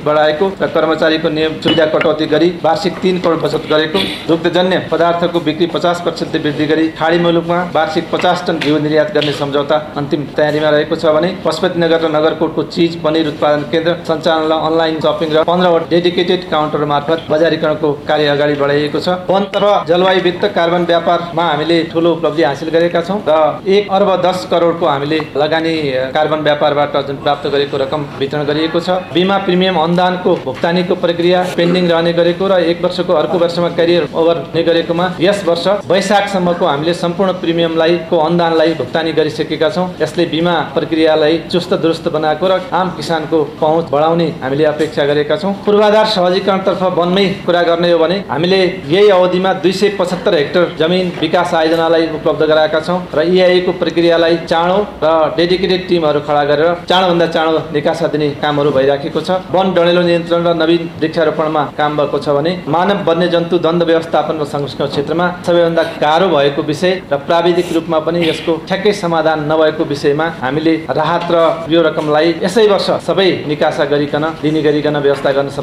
बढाएको र कर्मचारीको नियम सुविधा कटौती गरी वार्षिक 3 करोड बचत गरेको, दुग्धजन्य पदार्थको बिक्री 50% वृद्धि गरी खाडी मुलुकमा वार्षिक 50 टन घिउ निर्यात गर्ने सम्झौता अन्तिम तयारीमा रहेको छ भने पशुपतिनगर र नगरकोटको चीज पनिर उत्पादन केन्द्र सञ्चालनलाई अनलाइन सपिङ र 15 वटा डेडिकेटेड काउन्टर मार्फत बजारीकरणको कार्य अगाडि बढाइएको छ। वनतर्फ जलवायु वित्त कार्बन व्यापारमा हामीले ठूलो उपलब्धि हासिल गरेका छौँ र 1 अर्ब 10 करोडको हामीले लगानी कार्बन व्यापारबाट जुन प्राप्त गरेको रकम वितरण गरिएको छ। बीमा प्रिमियम अनुदानको भुक्तानीको प्रक्रिया पेन्डिङ रहने गरेको र 1 वर्षको अर्को वर्षमा क्यारियर ओभर हुने गरेकोमा यस वर्ष वैशाखसम्मको हामीले सम्पूर्ण प्रिमियमलाई को अनुदानलाई भुक्तानी गरिसकेका छौँ। यसले बीमा प्रक्रियालाई चुस्त दुरुस्त बनाएको र आम किसानको पहुँच बढाउने हामीले अपेक्षा गरेका छौँ। पूर्वाधार सहजीकरणतर्फ वनमै कुरा गर्ने हो भने हामीले यही अवधिमा 275 हेक्टर जमिन विकास आयोजनालाई उपलब्ध गराएका छौँ र EIA को प्रक्रियालाई चाँडो र डेडिकेटेड टिमहरू खडा गरेर चाँडोभन्दा चाँडो निकासा दिने कामहरू भइराखेको छ। वन डढेलो नियन्त्रण र नवीन वृक्षारोपणमा काम भएको छ भने मानव वन्यजन्तु द्वन्द्व व्यवस्थापन र संरक्षण क्षेत्रमा सबैभन्दा गाह्रो भएको विषय र प्राविधिक रूपमा पनि यसको ठ्याक्कै समाधान नभएको विषयमा हामीले राहत र यो रकमलाई यसै वर्ष सबै निकासा गरिकन दिने गरिकन व्यवस्था गर्न